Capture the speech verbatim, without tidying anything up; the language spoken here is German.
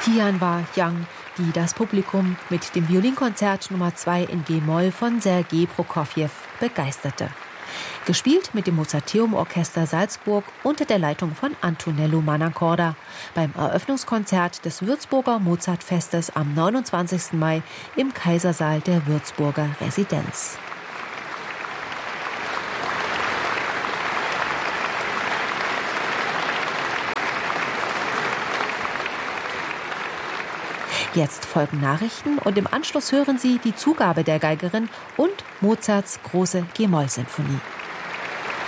Tianwa Yang, die das Publikum mit dem Violinkonzert Nummer zwei in G-Moll von Sergei Prokofjew begeisterte. Gespielt mit dem Mozarteum-Orchester Salzburg unter der Leitung von Antonello Mannacorda beim Eröffnungskonzert des Würzburger Mozartfestes am neunundzwanzigsten Mai im Kaisersaal der Würzburger Residenz. Jetzt folgen Nachrichten und im Anschluss hören Sie die Zugabe der Geigerin und Mozarts große G-Moll-Sinfonie.